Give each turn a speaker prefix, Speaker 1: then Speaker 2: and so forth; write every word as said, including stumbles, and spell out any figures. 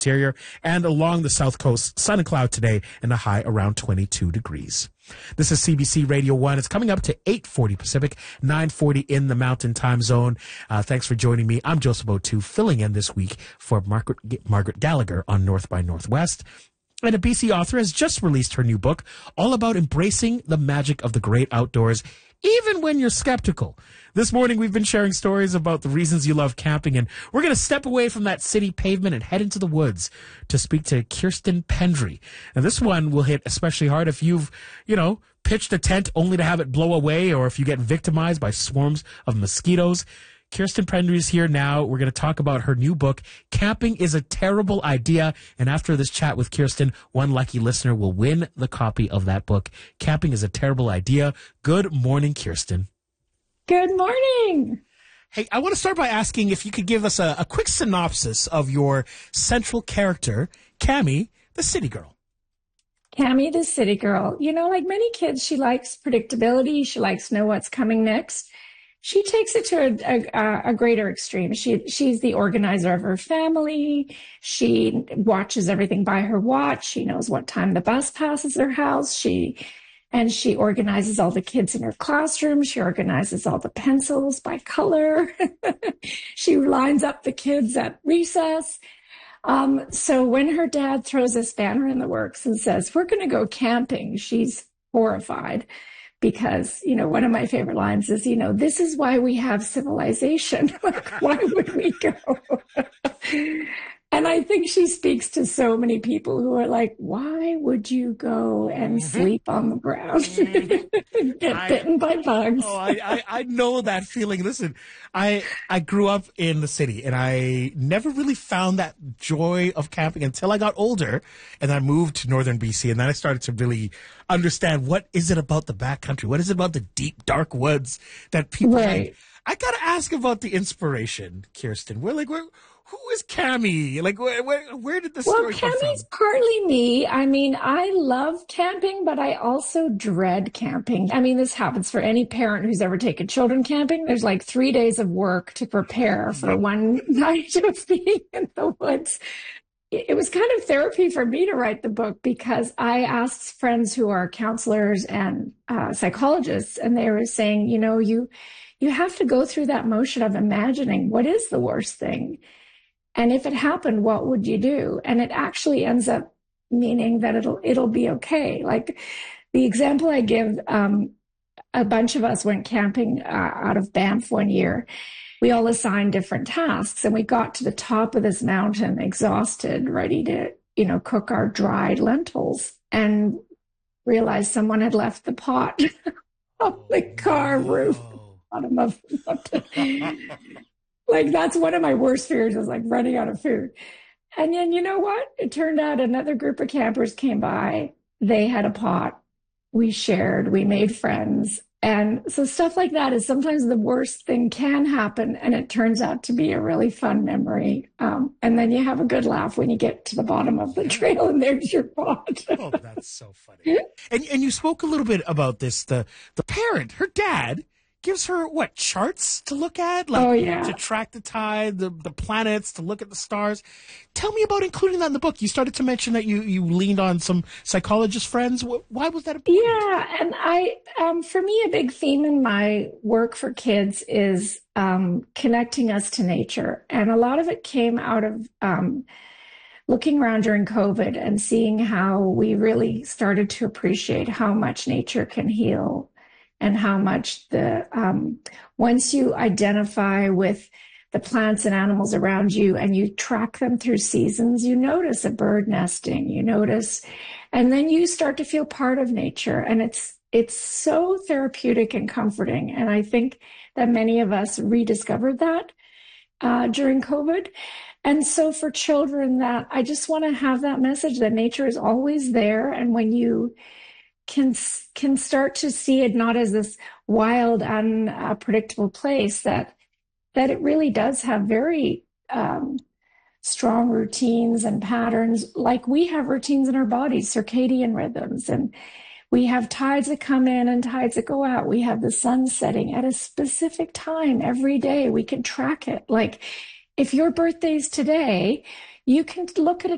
Speaker 1: interior, and along the south coast, sun and cloud today and a high around twenty-two degrees. This is C B C Radio one. It's coming up to eight forty Pacific, nine forty in the Mountain Time Zone. Uh, thanks for joining me. I'm Joseph O'Toole, filling in this week for Margaret, Margaret Gallagher on North by Northwest. And a B C author has just released her new book, all about embracing the magic of the great outdoors, even when you're skeptical. This morning, we've been sharing stories about the reasons you love camping, and we're going to step away from that city pavement and head into the woods to speak to Kirsten Pendry. And this one will hit especially hard if you've, you know, pitched a tent only to have it blow away, or if you get victimized by swarms of mosquitoes. Kirsten Pendry is here now. We're going to talk about her new book, Camping is a Terrible Idea. And after this chat with Kirsten, one lucky listener will win the copy of that book, Camping is a Terrible Idea. Good morning, Kirsten.
Speaker 2: Good morning.
Speaker 1: Hey, I want to start by asking if you could give us a, a quick synopsis of your central character, Cammie, the city girl.
Speaker 2: Cammie, the city girl. You know, like many kids, she likes predictability. She likes to know what's coming next. She takes it to a, a, a greater extreme. She she's the organizer of her family. She watches everything by her watch. She knows what time the bus passes her house. She and she organizes all the kids in her classroom. She organizes all the pencils by color. She lines up the kids at recess. Um, so when her dad throws a spanner in the works and says, "We're going to go camping," she's horrified. Because, you know, one of my favorite lines is, you know, this is why we have civilization. Like, why would we go? And I think she speaks to so many people who are like, why would you go and mm-hmm. sleep on the ground and get I, bitten by bugs?
Speaker 1: Oh, I, I, I know that feeling. Listen, I I grew up in the city, and I never really found that joy of camping until I got older, and I moved to northern B C, and then I started to really understand what is it about the backcountry? What is it about the deep, dark woods that people
Speaker 2: right.
Speaker 1: like? I got to ask about the inspiration, Kirsten. We're like, we're, who is Cammie? Like, where, where, where did the
Speaker 2: well,
Speaker 1: story come from?
Speaker 2: Cammie's partly me. I mean, I love camping, but I also dread camping. I mean, this happens for any parent who's ever taken children camping. There's like three days of work to prepare for one night of being in the woods. It was kind of therapy for me to write the book because I asked friends who are counselors and uh, psychologists, and they were saying, you know, you you have to go through that motion of imagining what is the worst thing. And if it happened, what would you do? And it actually ends up meaning that it'll it'll be okay. Like the example I give, um, a bunch of us went camping uh, out of Banff one year. We all assigned different tasks, and we got to the top of this mountain, exhausted, ready to, you know, cook our dried lentils, and realized someone had left the pot on the car roof, bottom of the mountain. Like, that's one of my worst fears, is like running out of food. And then, you know what? It turned out another group of campers came by. They had a pot. We shared. We made friends. And so stuff like that is sometimes the worst thing can happen, and it turns out to be a really fun memory. Um, and then you have a good laugh when you get to the bottom of the trail and there's your pot.
Speaker 1: Oh, that's so funny. And and you spoke a little bit about this. The the parent, her dad, gives her, what, charts to look at? Like,
Speaker 2: oh, yeah.
Speaker 1: To track the tide, the, the planets, to look at the stars. Tell me about including that in the book. You started to mention that you, you leaned on some psychologist friends. Why was that important?
Speaker 2: Yeah, and I, um, for me, a big theme in my work for kids is um, connecting us to nature. And a lot of it came out of um, looking around during COVID and seeing how we really started to appreciate how much nature can heal. And how much the, um, once you identify with the plants and animals around you and you track them through seasons, you notice a bird nesting, you notice, and then you start to feel part of nature. And it's, it's so therapeutic and comforting. And I think that many of us rediscovered that uh, during COVID. And so for children, that I just want to have that message that nature is always there. And when you can can start to see it not as this wild, unpredictable place, that that it really does have very um, strong routines and patterns, like we have routines in our bodies, circadian rhythms, and we have tides that come in and tides that go out. We have the sun setting at a specific time every day. We can track it. Like if your birthday's today, you can look at a